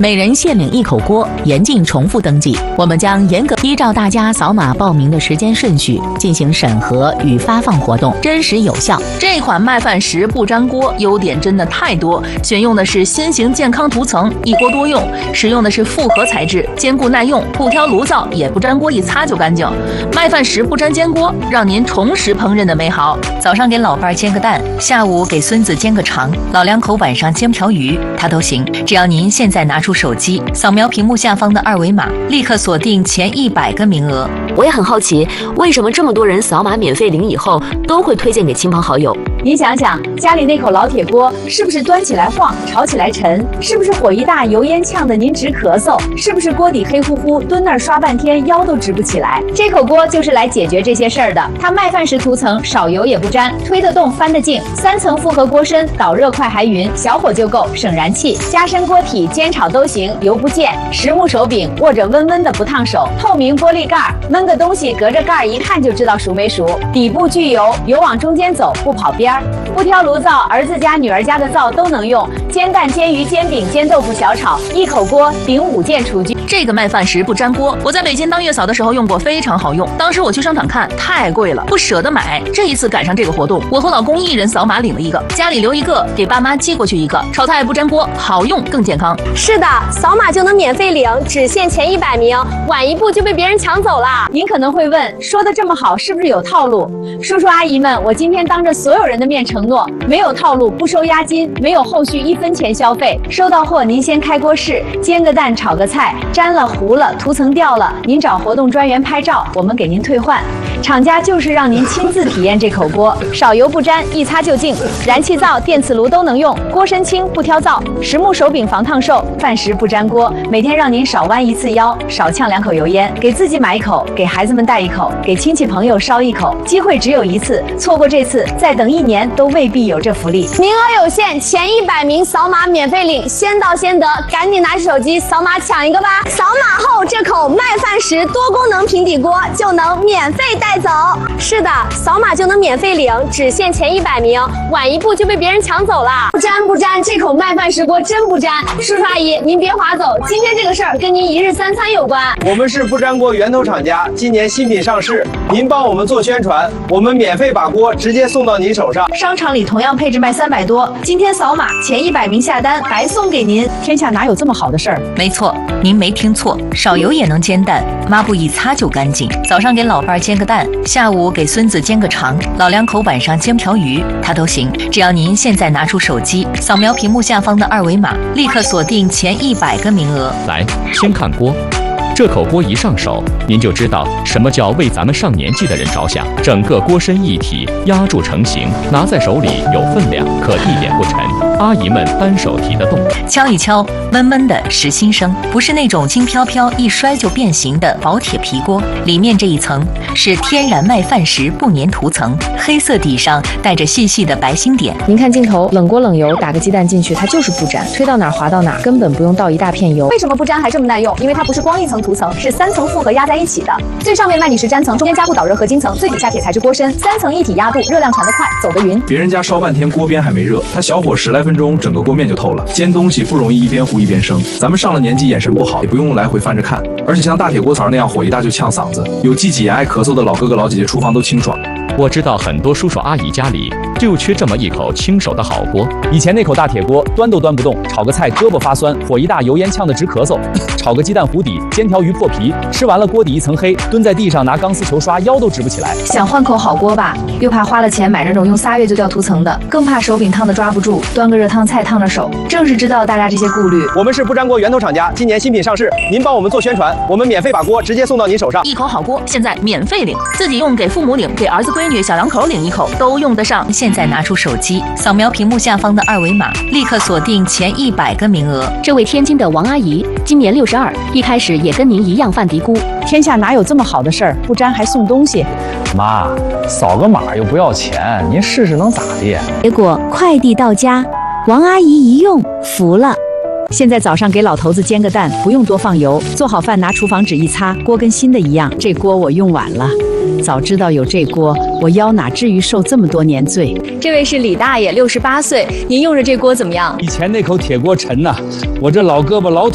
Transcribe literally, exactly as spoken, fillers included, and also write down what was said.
每人限领一口锅，严禁重复登记。我们将严格依照大家扫码报名的时间顺序进行审核与发放活动，真实有效。 这款麦饭石不粘锅优点真的太多，选用的是新型健康涂层，一锅多用，使用的是复合材质，坚固耐用，不挑炉灶，也不粘锅，一擦就干净。麦饭石不粘煎锅，让您重拾烹饪的美好。 早上给老伴儿煎个蛋，下午给孙子煎个肠，老两口晚上煎条鱼，他都行。只要您现在拿出手机，扫描屏幕下方的二维码，立刻锁定前一百个名额。 我也很好奇，为什么这么多人扫码免费领以后都会推荐给亲朋好友？ 你想想，家里那口老铁锅是不是端起来晃，炒起来沉？是不是火一大，油烟呛得您直咳嗽？是不是锅底黑乎乎，蹲那儿刷半天腰都直不起来？这口锅就是来解决这些事儿的。它麦饭石涂层，少油也不粘，推得动翻得净，三层复合锅身，导热快还匀，小火就够，省燃气。加深锅体，煎炒都行，油不溅。实木手柄，握着温温的不烫手。透明玻璃盖儿，焖个东西隔着盖儿一看就知道熟没熟。底部聚油，油往中间走，不跑边儿。不挑炉灶，儿子家女儿家的灶都能用。煎蛋、煎鱼、煎饼、煎豆腐、小炒，一口锅顶五件厨具。 这个麦饭石不粘锅，我在北京当月嫂的时候用过，非常好用。当时我去商场看，太贵了，不舍得买。这一次赶上这个活动，我和老公一人扫码领了一个，家里留一个，给爸妈寄过去一个。炒菜不粘锅，好用更健康。 是的，扫码就能免费领，只限前一百名，晚一步就被别人抢走了。 您可能会问，说的这么好，是不是有套路？叔叔阿姨们，我今天当着所有人的面承诺，没有套路，不收押金，没有后续一分钱消费。收到货您先开锅试，煎个蛋，炒个菜，粘了糊了，涂层掉了，您找活动专员拍照，我们给您退换。厂家就是让您亲自体验这口锅，少油不粘，一擦就净。燃气灶、电磁炉都能用，锅身轻不挑灶，实木手柄防烫手，饭石不粘锅，每天让您少弯一次腰，少呛两口油烟。给自己买一口，给孩子们带一口，给亲戚朋友烧一口，机会只有一次，错过这次，再等一年都未必有这福利。 名额有限，前一百名扫码免费领，先到先得，赶紧拿起手机扫码抢一个吧！扫码后，这口麦饭石多功能平底锅就能免费带走。是的，扫码就能免费领，只限前一百名，晚一步就被别人抢走了。 不粘不粘，这口麦饭石锅真不粘。叔叔阿姨，您别划走，今天这个事儿跟您一日三餐有关。 我们是不粘锅源头厂家，今年新品上市，您帮我们做宣传，我们免费把锅直接送到您手上。 商场里同样配置卖三百多，今天扫码前一百名下单白送给您。天下哪有这么好的事儿？ 没错，您没听错，少油也能煎蛋，抹布一擦就干净。早上给老伴儿煎个蛋，下午给孙子煎个肠，老两口晚上煎条鱼，他都行。只要您现在拿出手机，扫描屏幕下方的二维码，立刻锁定前一百个名额。 来，先看锅。这口锅一上手，您就知道什么叫为咱们上年纪的人着想。整个锅身一体，压铸成型，拿在手里有分量，可一点不沉。阿姨们单手提得动。 敲一敲，闷闷的实心声，不是那种轻飘飘一摔就变形的薄铁皮锅。里面这一层是天然麦饭石不粘涂层，黑色底上带着细细的白星点。 您看镜头，冷锅冷油，打个鸡蛋进去，它就是不粘，推到哪儿滑到哪儿，根本不用倒一大片油。 为什么不粘还这么耐用？因为它不是光一层涂层，是三层复合压在一起的。最上面麦里石粘层，中间加固导热合金层，最底下铁材质锅身，三层一体压度，热量传得快，走得匀。 别人家烧半天锅边还没热，它小火十来分钟，整个锅面就透了。煎东西不容易一边糊一边生，咱们上了年纪眼神不好，也不用来回翻着看。而且像大铁锅槽那样火一大就呛嗓子，有积挤爱咳嗽的老哥哥老姐姐，厨房都清爽。 我知道很多叔叔阿姨家里就缺这么一口亲手的好锅。 以前那口大铁锅端都端不动，炒个菜胳膊发酸，火一大油烟呛得直咳嗽。炒个鸡蛋糊底，煎条鱼破皮，吃完了锅底一层黑，蹲在地上拿钢丝球刷腰都直不起来。 想换口好锅吧，又怕花了钱买那种用仨月就掉涂层的，更怕手柄烫的抓不住，端个热汤菜烫着手。正是知道大家这些顾虑， 我们是不粘锅源头厂家，今年新品上市，您帮我们做宣传，我们免费把锅直接送到您手上。 一口好锅现在免费领，自己用给父母领，给儿子闺女小两口领一口都用得上。 现在拿出手机，扫描屏幕下方的二维码，立刻锁定前一百个名额。 这位天津的王阿姨今年六十二，一开始也跟您一样犯嘀咕， 天下哪有这么好的事儿？不粘还送东西。 妈，扫个码又不要钱，您试试能咋地？ 结果快递到家，王阿姨一用服了。 现在早上给老头子煎个蛋，不用多放油，做好饭拿厨房纸一擦，锅跟新的一样。这锅我用晚了，早知道有这锅，我腰哪至于受这么多年罪。 这位是李大爷，六十八岁，您用着这锅怎么样？ 以前那口铁锅沉呐、啊，我这老胳膊老